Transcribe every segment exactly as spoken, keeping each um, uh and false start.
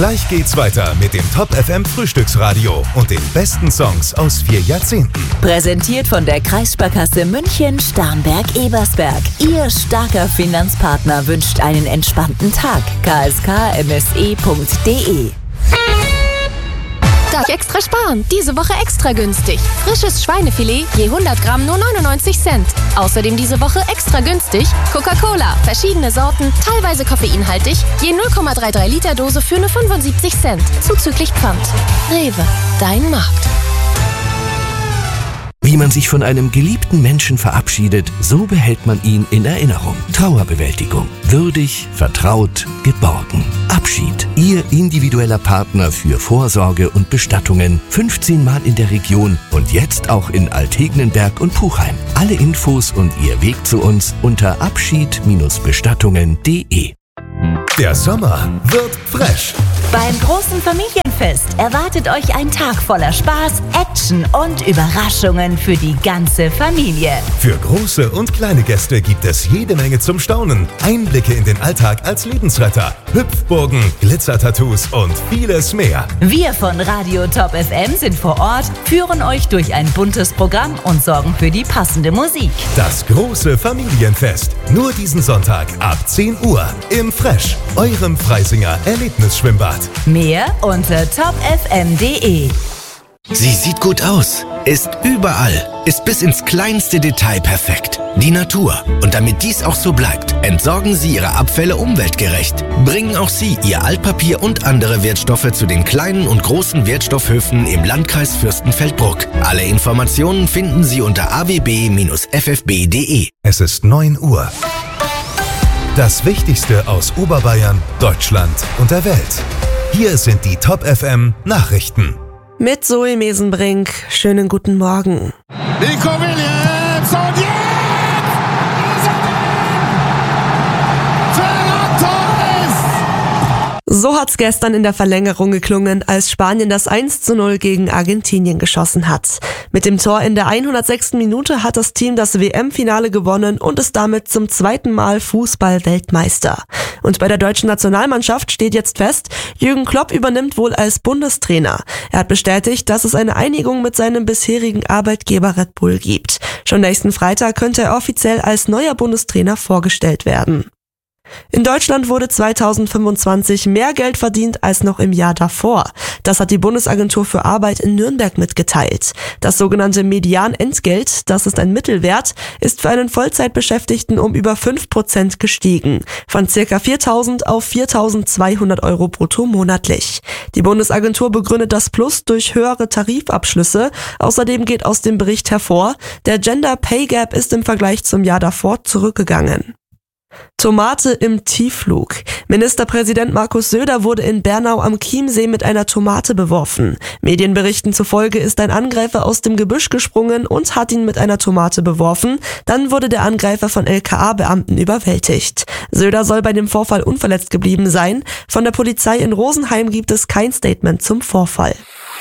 Gleich geht's weiter mit dem Top F M Frühstücksradio und den besten Songs aus vier Jahrzehnten. Präsentiert von der Kreissparkasse München Starnberg-Ebersberg. Ihr starker Finanzpartner wünscht einen entspannten Tag. k s k m s e punkt d e. Darf ich extra sparen? Diese Woche extra günstig. Frisches Schweinefilet je hundert Gramm nur neunundneunzig Cent. Außerdem diese Woche extra günstig Coca-Cola, verschiedene Sorten, teilweise koffeinhaltig, je null Komma dreiunddreißig Liter Dose für nur fünfundsiebzig Cent. Zuzüglich Pfand. Rewe, dein Markt. Wie man sich von einem geliebten Menschen verabschiedet, so behält man ihn in Erinnerung. Trauerbewältigung. Würdig, vertraut, geborgen. Abschied. Ihr individueller Partner für Vorsorge und Bestattungen. fünfzehn Mal in der Region und jetzt auch in Altegnenberg und Puchheim. Alle Infos und Ihr Weg zu uns unter abschied Bestattungen punkt d e. Der Sommer wird fresh. Beim großen Familienfest erwartet euch ein Tag voller Spaß, Action und Überraschungen für die ganze Familie. Für große und kleine Gäste gibt es jede Menge zum Staunen. Einblicke in den Alltag als Lebensretter, Hüpfburgen, Glitzertattoos und vieles mehr. Wir von Radio Top F M sind vor Ort, führen euch durch ein buntes Programm und sorgen für die passende Musik. Das große Familienfest. Nur diesen Sonntag ab zehn Uhr im Fresh, eurem Freisinger Erlebnisschwimmbad. Mehr unter top f m punkt d e. Sie sieht gut aus, ist überall, ist bis ins kleinste Detail perfekt. Die Natur. Und damit dies auch so bleibt, entsorgen Sie Ihre Abfälle umweltgerecht. Bringen auch Sie Ihr Altpapier und andere Wertstoffe zu den kleinen und großen Wertstoffhöfen im Landkreis Fürstenfeldbruck. Alle Informationen finden Sie unter a w b Bindestrich f f b punkt d e. Es ist neun Uhr. Das Wichtigste aus Oberbayern, Deutschland und der Welt. Hier sind die Top F M Nachrichten. Mit Zoe Mesenbrink. Schönen guten Morgen. Nico Williams und jetzt! Ferran Torres! So hat's gestern in der Verlängerung geklungen, als Spanien das eins zu null gegen Argentinien geschossen hat. Mit dem Tor in der hundertsechsten Minute hat das Team das W M-Finale gewonnen und ist damit zum zweiten Mal Fußball-Weltmeister. Und bei der deutschen Nationalmannschaft steht jetzt fest, Jürgen Klopp übernimmt wohl als Bundestrainer. Er hat bestätigt, dass es eine Einigung mit seinem bisherigen Arbeitgeber Red Bull gibt. Schon nächsten Freitag könnte er offiziell als neuer Bundestrainer vorgestellt werden. In Deutschland wurde zweitausendfünfundzwanzig mehr Geld verdient als noch im Jahr davor. Das hat die Bundesagentur für Arbeit in Nürnberg mitgeteilt. Das sogenannte Medianentgelt, das ist ein Mittelwert, ist für einen Vollzeitbeschäftigten um über fünf Prozent gestiegen. Von ca. viertausend auf viertausendzweihundert Euro brutto monatlich. Die Bundesagentur begründet das Plus durch höhere Tarifabschlüsse. Außerdem geht aus dem Bericht hervor, der Gender Pay Gap ist im Vergleich zum Jahr davor zurückgegangen. Tomate im Tiefflug. Ministerpräsident Markus Söder wurde in Bernau am Chiemsee mit einer Tomate beworfen. Medienberichten zufolge ist ein Angreifer aus dem Gebüsch gesprungen und hat ihn mit einer Tomate beworfen. Dann wurde der Angreifer von L K A-Beamten überwältigt. Söder soll bei dem Vorfall unverletzt geblieben sein. Von der Polizei in Rosenheim gibt es kein Statement zum Vorfall.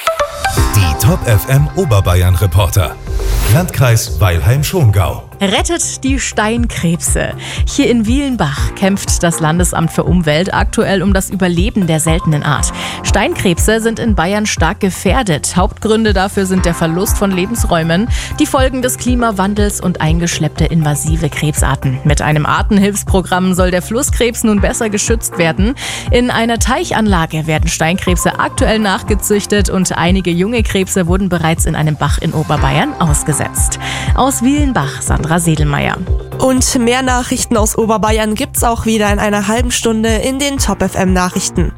Die Top F M Oberbayern Reporter. Landkreis Weilheim-Schongau. Rettet die Steinkrebse. Hier in Wielenbach kämpft das Landesamt für Umwelt aktuell um das Überleben der seltenen Art. Steinkrebse sind in Bayern stark gefährdet. Hauptgründe dafür sind der Verlust von Lebensräumen, die Folgen des Klimawandels und eingeschleppte invasive Krebsarten. Mit einem Artenhilfsprogramm soll der Flusskrebs nun besser geschützt werden. In einer Teichanlage werden Steinkrebse aktuell nachgezüchtet und einige junge Krebse wurden bereits in einem Bach in Oberbayern ausgesetzt. Aus Wielenbach, Sandra Sedelmeier. Und mehr Nachrichten aus Oberbayern gibt's auch wieder in einer halben Stunde in den Top F M Nachrichten.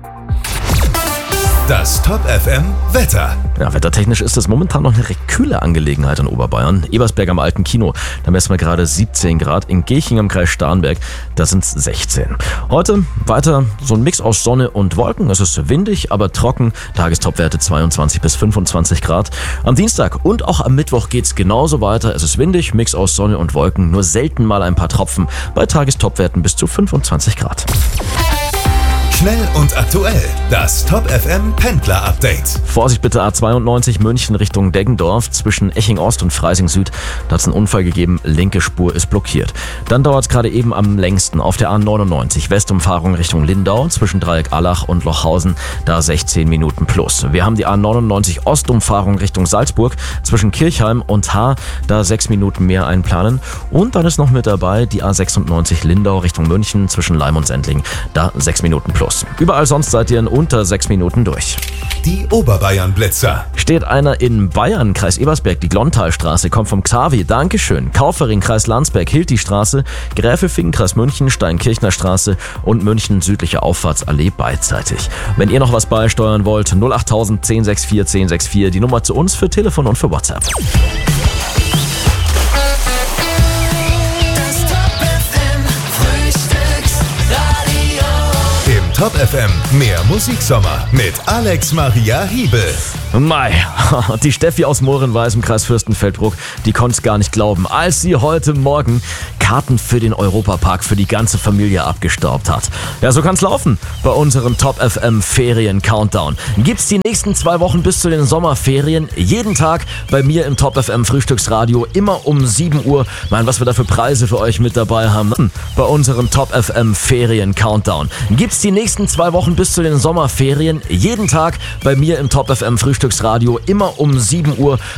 Das Top F M Wetter. Ja, wettertechnisch ist es momentan noch eine recht kühle Angelegenheit in Oberbayern. Ebersberg am Alten Kino, da messen wir gerade siebzehn Grad. In Geching am Kreis Starnberg, da sind es sechzehn. Heute weiter so ein Mix aus Sonne und Wolken. Es ist windig, aber trocken. Tagestopwerte zweiundzwanzig bis fünfundzwanzig Grad. Am Dienstag und auch am Mittwoch geht's genauso weiter. Es ist windig, Mix aus Sonne und Wolken. Nur selten mal ein paar Tropfen bei Tagestopwerten bis zu fünfundzwanzig Grad. Schnell und aktuell. Das Top F M Pendler Update. Vorsicht bitte, A zweiundneunzig München Richtung Deggendorf zwischen Eching Ost und Freising Süd. Da hat es einen Unfall gegeben, linke Spur ist blockiert. Dann dauert es gerade eben am längsten auf der A neunundneunzig Westumfahrung Richtung Lindau zwischen Dreieck Allach und Lochhausen, da sechzehn Minuten plus. Wir haben die A neunundneunzig Ostumfahrung Richtung Salzburg zwischen Kirchheim und Haar, da sechs Minuten mehr einplanen. Und dann ist noch mit dabei die A sechsundneunzig Lindau Richtung München zwischen Leim und Sendling, da sechs Minuten plus. Überall sonst seid ihr in unter sechs Minuten durch. Die Oberbayern-Blitzer. Steht einer in Bayern, Kreis Ebersberg, die Glonntalstraße, kommt vom Xavi, Dankeschön. Kaufering, Kreis Landsberg, Hilti-Straße, Gräfelfingen, Kreis München, Steinkirchner Straße und München, südliche Auffahrtsallee beidseitig. Wenn ihr noch was beisteuern wollt, null achttausend zehn sechs vier zehn sechs vier, die Nummer zu uns für Telefon und für WhatsApp. Top F M, mehr Musiksommer mit Alex Maria Hiebel. Mei, die Steffi aus Mohrenweiß im Kreis Fürstenfeldbruck, die konnte es gar nicht glauben, als sie heute Morgen Karten für den Europapark für die ganze Familie abgestaubt hat. Ja, so kann's laufen bei unserem Top F M Ferien Countdown. Gibt's die nächsten zwei Wochen bis zu den Sommerferien jeden Tag bei mir im Top F M Frühstücksradio, immer um sieben Uhr. Mein, was wir da für Preise für euch mit dabei haben bei unserem Top F M Ferien Countdown. Gibt's die nächsten zwei Wochen bis zu den Sommerferien jeden Tag bei mir im Top F M Frühstücksradio, immer um sieben Uhr.